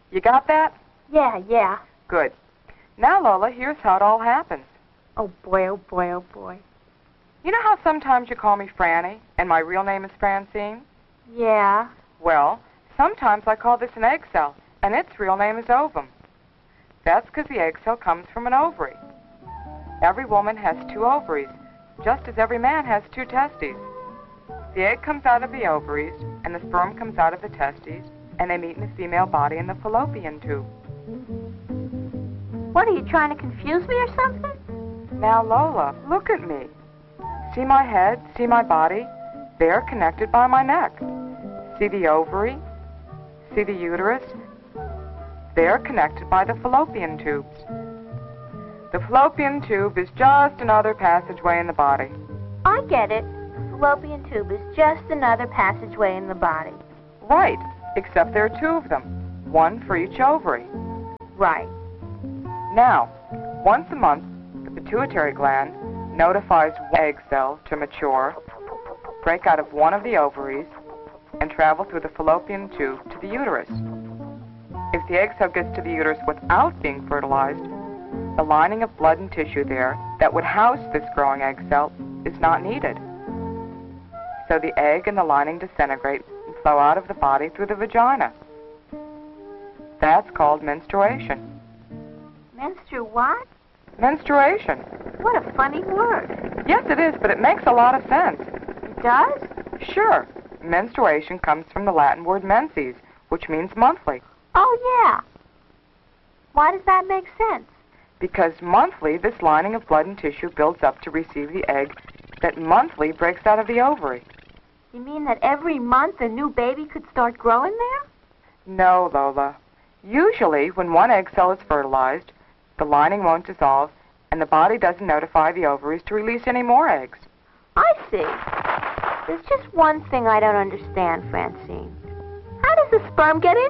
You got that? Yeah. Good. Now, Lola, here's how it all happens. Oh, boy, oh, boy, oh, boy. You know how sometimes you call me Franny, and my real name is Francine? Yeah. Well, sometimes I call this an egg cell, and its real name is ovum. That's because the egg cell comes from an ovary. Every woman has 2 ovaries, just as every man has 2 testes. The egg comes out of the ovaries, and the sperm comes out of the testes, and they meet in the female body in the fallopian tube. What, are you trying to confuse me or something? Now, Lola, look at me. See my head? See my body? They're connected by my neck. See the ovary? See the uterus? They're connected by the fallopian tubes. The fallopian tube is just another passageway in the body. I get it. The fallopian tube is just another passageway in the body. Right, except there are 2 of them, 1 for each ovary. Right. Now, once a month, the pituitary gland notifies one egg cell to mature, break out of one of the ovaries, and travel through the fallopian tube to the uterus. If the egg cell gets to the uterus without being fertilized, the lining of blood and tissue there that would house this growing egg cell is not needed. So the egg and the lining disintegrate and flow out of the body through the vagina. That's called menstruation. What? Menstruation. What a funny word. Yes, it is, but it makes a lot of sense. It does? Sure. Menstruation comes from the Latin word menses, which means monthly. Oh, yeah. Why does that make sense? Because monthly, this lining of blood and tissue builds up to receive the egg that monthly breaks out of the ovary. You mean that every month a new baby could start growing there? No, Lola. Usually, when one egg cell is fertilized, the lining won't dissolve, and the body doesn't notify the ovaries to release any more eggs. I see. There's just one thing I don't understand, Francine. How does the sperm get in